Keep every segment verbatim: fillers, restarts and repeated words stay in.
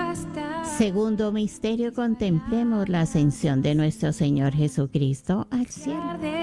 Segundo misterio, contemplemos la ascensión de nuestro Señor Jesucristo al cielo.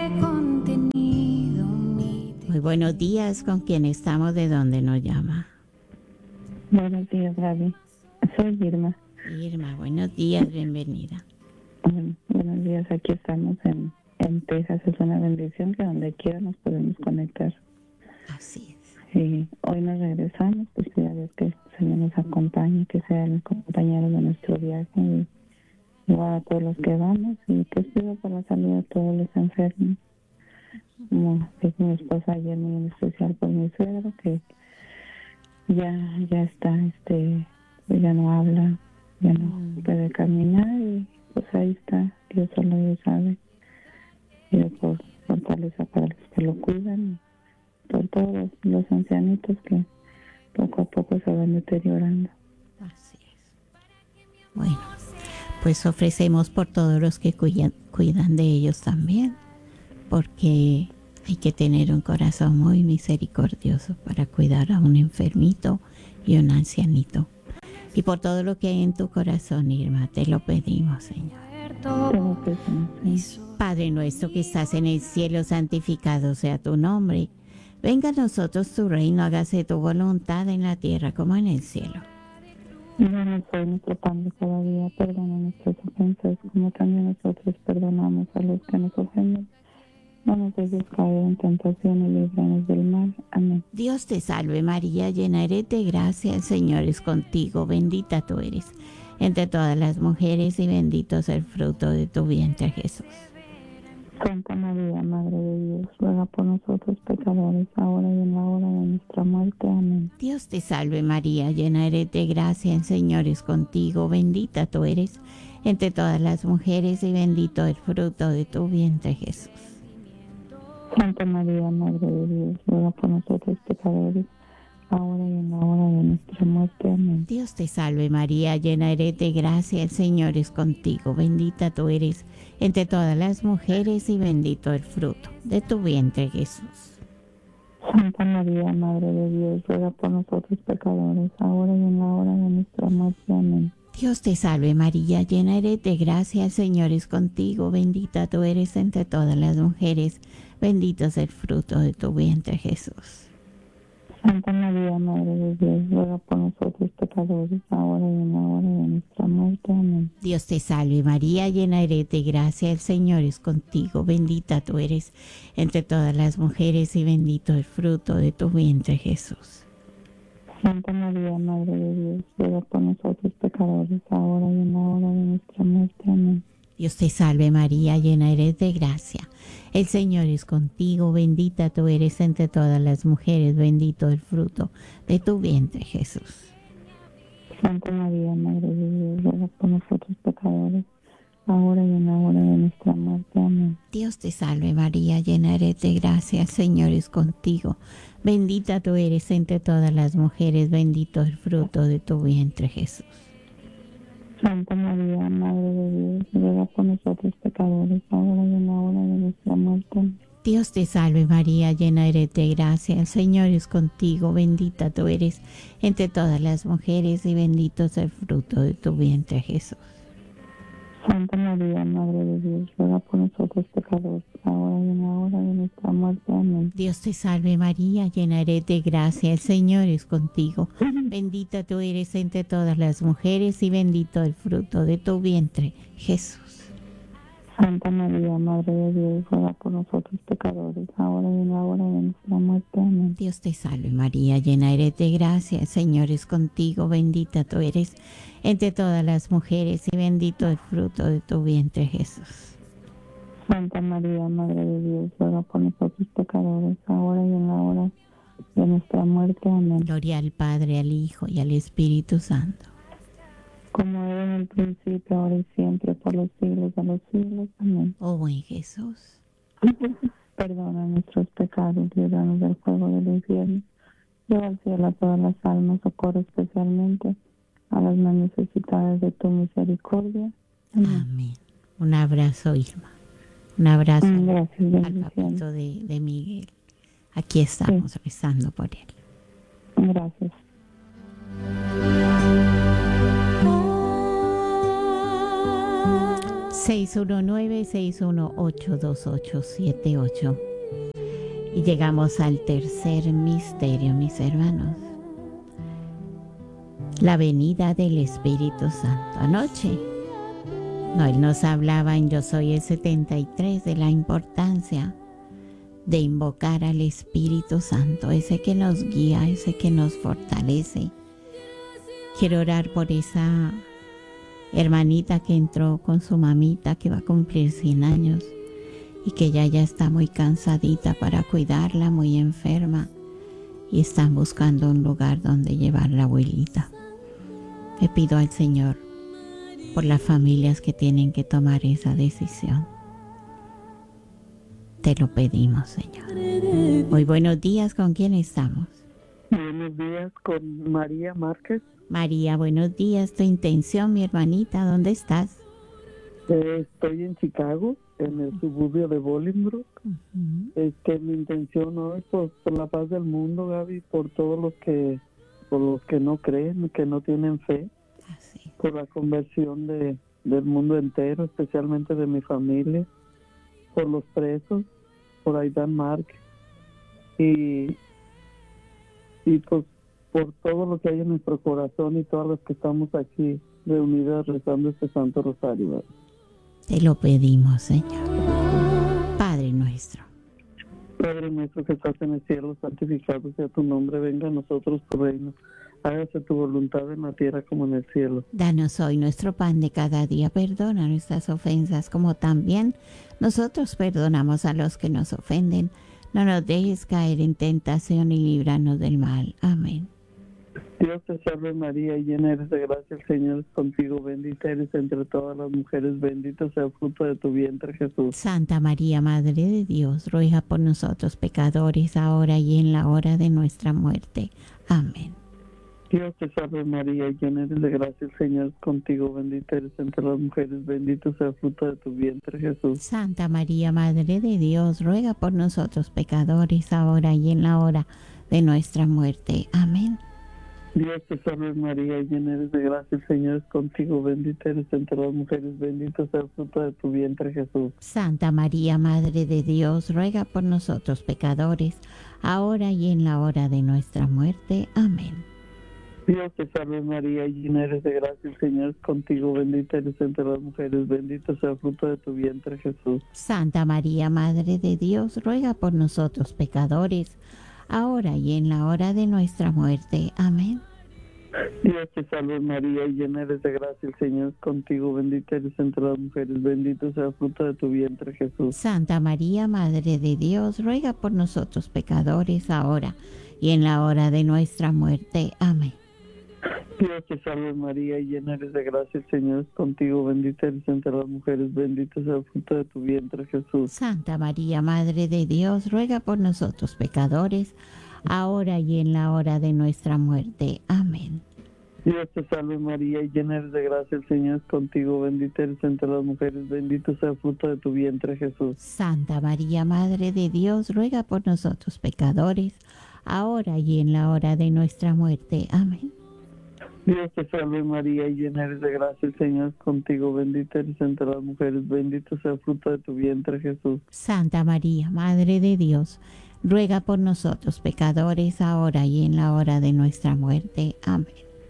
Muy buenos días, ¿con quién estamos? ¿De dónde nos llama? Buenos días, Gaby. Soy Irma. Irma, buenos días, bienvenida. Bueno, buenos días, aquí estamos en, en Texas. Es una bendición que donde quiera nos podemos conectar. Así es. Y hoy nos regresamos, pues ya ves que el Señor nos acompañe, que sea el compañero de nuestro viaje, y igual a todos los que vamos, y pues pido por la salud de todos los enfermos. Como dijo mi esposa ayer, muy en especial por mi suegro, que ya, ya está, este, pues ya no habla, ya no mm. puede caminar, y pues ahí está, Dios solo Dios sabe. Pido por fortaleza para los que lo cuidan, por todos los, los ancianitos que poco a poco se van deteriorando. Así es. Bueno, pues ofrecemos por todos los que cuidan, cuidan de ellos también, porque hay que tener un corazón muy misericordioso para cuidar a un enfermito y un ancianito. Y por todo lo que hay en tu corazón, Irma, te lo pedimos, Señor. Padre nuestro que estás en el cielo, santificado sea tu nombre. Venga a nosotros tu reino, hágase tu voluntad en la tierra como en el cielo. Danos hoy nuestro pan de cada día, perdona nuestras ofensas, como también nosotros perdonamos a los que nos ofenden. No nos dejes caer en tentación y líbranos del mal. Amén. Dios te salve María, llena eres de gracia, el Señor es contigo, bendita tú eres entre todas las mujeres y bendito es el fruto de tu vientre, Jesús. Santa María, Madre de Dios, ruega por nosotros pecadores, ahora y en la hora de nuestra muerte. Amén. Dios te salve María, llena eres de gracia, el Señor es contigo, bendita tú eres entre todas las mujeres y bendito el fruto de tu vientre, Jesús. Santa María, Madre de Dios, ruega por nosotros pecadores, ahora y en la hora de nuestra muerte. Amén. Dios te salve María, llena eres de gracia, el Señor es contigo, bendita tú eres entre todas las mujeres y bendito el fruto de tu vientre, Jesús. Santa María, Madre de Dios, ruega por nosotros pecadores, ahora y en la hora de nuestra muerte. Amén. Dios te salve María, llena eres de gracia, el Señor es contigo, bendita tú eres entre todas las mujeres, bendito es el fruto de tu vientre, Jesús. Santa María, Madre de Dios, ruega por nosotros pecadores, ahora y en la hora de nuestra muerte. Amén. Dios te salve María, llena eres de gracia, el Señor es contigo, bendita tú eres entre todas las mujeres y bendito el fruto de tu vientre, Jesús. Santa María, Madre de Dios, ruega por nosotros pecadores, ahora y en la hora de nuestra muerte. Amén. Dios te salve María, llena eres de gracia, el Señor es contigo, bendita tú eres entre todas las mujeres, bendito el fruto de tu vientre, Jesús. Santa María, Madre de Dios, ruega por nosotros pecadores, ahora y en la hora de nuestra muerte. Amén. Dios te salve María, llena eres de gracia, el Señor es contigo, bendita tú eres entre todas las mujeres, bendito el fruto de tu vientre, Jesús. Santa María, Madre de Dios, ruega por nosotros pecadores, ahora y en la hora de nuestra muerte. Dios te salve María, llena eres de gracia, el Señor es contigo, bendita tú eres entre todas las mujeres y bendito es el fruto de tu vientre, Jesús. Santa María, Madre de Dios, ruega por nosotros pecadores, ahora y en la hora de nuestra muerte. Amén. Dios te salve María, llena eres de gracia, el Señor es contigo, bendita tú eres entre todas las mujeres y bendito el fruto de tu vientre, Jesús. Santa María, Madre de Dios, ruega por nosotros pecadores, ahora y en la hora de nuestra muerte. Amén. Dios te salve María, llena eres de gracia, el Señor es contigo, bendita tú eres entre todas las mujeres y bendito el fruto de tu vientre, Jesús. Santa María, Madre de Dios, ruega por nosotros pecadores, ahora y en la hora de nuestra muerte. Amén. Gloria al Padre, al Hijo y al Espíritu Santo. Como era en el principio, ahora y siempre, por los siglos de los siglos. Amén. Oh buen Jesús, perdona nuestros pecados, líbranos del fuego del infierno, lleva al cielo a todas las almas, socorre especialmente a las más necesitadas de tu misericordia. Amén. Amén. Un abrazo, Irma. Un abrazo Gracias, al papito de, de Miguel. Aquí estamos sí. rezando por él. Gracias. seis uno nueve, seis uno ocho, dos ocho siete ocho. Y llegamos al tercer misterio, mis hermanos. La venida del Espíritu Santo. Anoche, Noel nos hablaba en Yo Soy el setenta y tres de la importancia de invocar al Espíritu Santo, ese que nos guía, ese que nos fortalece. Quiero orar por esa hermanita que entró con su mamita que va a cumplir cien años y que ya ya está muy cansadita para cuidarla, muy enferma, y están buscando un lugar donde llevar la abuelita. Le pido al Señor por las familias que tienen que tomar esa decisión. Te lo pedimos, Señor. Muy buenos días, ¿con quién estamos? Buenos días, con María Márquez. María, buenos días. Tu intención, mi hermanita, ¿dónde estás? Eh, estoy en Chicago, en el suburbio de Bolingbrook. Uh-huh. Este, mi intención hoy es por, por la paz del mundo, Gaby, por todos los que, por los que no creen, que no tienen fe, Así. por la conversión de, del mundo entero, especialmente de mi familia, por los presos, por Aidan Márquez y y pues por todo lo que hay en nuestro corazón y todas las que estamos aquí reunidas rezando este Santo Rosario, ¿verdad? Te lo pedimos, Señor. Padre nuestro. Padre nuestro que estás en el cielo, santificado sea tu nombre, venga a nosotros tu reino. Hágase tu voluntad en la tierra como en el cielo. Danos hoy nuestro pan de cada día. Perdona nuestras ofensas como también nosotros perdonamos a los que nos ofenden. No nos dejes caer en tentación y líbranos del mal. Amén. Dios te salve María, llena eres de gracia, el Señor es contigo, bendita eres entre todas las mujeres, bendito sea el fruto de tu vientre, Jesús. Santa María, Madre de Dios, ruega por nosotros pecadores, ahora y en la hora de nuestra muerte. Amén. Dios te salve María, llena eres de gracia, el Señor es contigo, bendita eres entre las mujeres, bendito sea el fruto de tu vientre, Jesús. Santa María, Madre de Dios, ruega por nosotros pecadores, ahora y en la hora de nuestra muerte. Amén. Dios te salve María, llena eres de gracia, el Señor es contigo, bendita eres entre las mujeres, bendito sea el fruto de tu vientre, Jesús. Santa María, Madre de Dios, ruega por nosotros pecadores, ahora y en la hora de nuestra muerte. Amén. Dios te salve María, llena eres de gracia, el Señor es contigo, bendita eres entre las mujeres, bendito sea el fruto de tu vientre, Jesús. Santa María, Madre de Dios, ruega por nosotros pecadores, ahora y en la hora de nuestra muerte. Amén. Dios te salve María, llena eres de gracia, el Señor es contigo, bendita eres entre las mujeres, bendito sea el fruto de tu vientre, Jesús. Santa María, Madre de Dios, ruega por nosotros pecadores, ahora y en la hora de nuestra muerte. Amén. Dios te salve María, llena eres de gracia, el Señor es contigo, bendita eres entre las mujeres, bendito sea el fruto de tu vientre, Jesús. Santa María, Madre de Dios, ruega por nosotros pecadores, ahora y en la hora de nuestra muerte. Amén. Dios te salve María, llena eres de gracia, el Señor es contigo, bendita eres entre las mujeres, bendito sea el fruto de tu vientre, Jesús. Santa María, Madre de Dios, ruega por nosotros pecadores, ahora y en la hora de nuestra muerte. Amén. Dios te salve María, llena eres de gracia, el Señor es contigo, bendita eres entre las mujeres, bendito sea el fruto de tu vientre, Jesús. Santa María, Madre de Dios, ruega por nosotros pecadores, ahora y en la hora de nuestra muerte. Amén.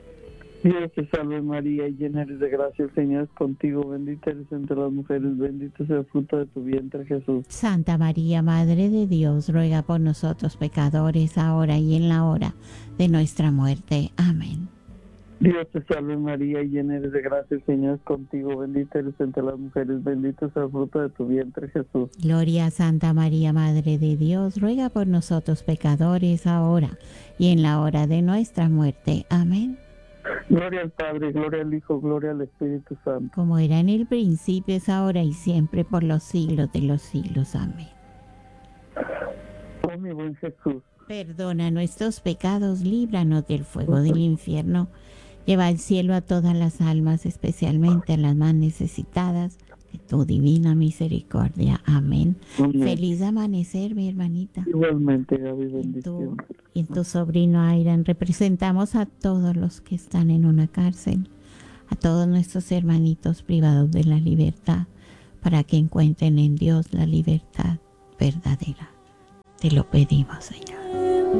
Dios te salve María, llena eres de gracia, el Señor es contigo, bendita eres entre las mujeres, bendito sea el fruto de tu vientre, Jesús. Santa María, Madre de Dios, ruega por nosotros pecadores, ahora y en la hora de nuestra muerte. Amén. Dios te salve María, llena eres de gracia, el Señor es contigo, bendita eres entre las mujeres, bendito sea el fruto de tu vientre, Jesús. Gloria a Santa María, Madre de Dios, ruega por nosotros pecadores, ahora y en la hora de nuestra muerte. Amén. Gloria al Padre, gloria al Hijo, gloria al Espíritu Santo. Como era en el principio, es ahora y siempre, por los siglos de los siglos. Amén. Oh mi buen Jesús, perdona nuestros pecados, líbranos del fuego del infierno. Lleva al cielo a todas las almas, especialmente a las más necesitadas de tu divina misericordia. Amén. Amén. Feliz amanecer, mi hermanita. Igualmente, Gaby, bendición. Y en tu sobrino Aidan representamos a todos los que están en una cárcel, a todos nuestros hermanitos privados de la libertad, para que encuentren en Dios la libertad verdadera. Te lo pedimos, Señor.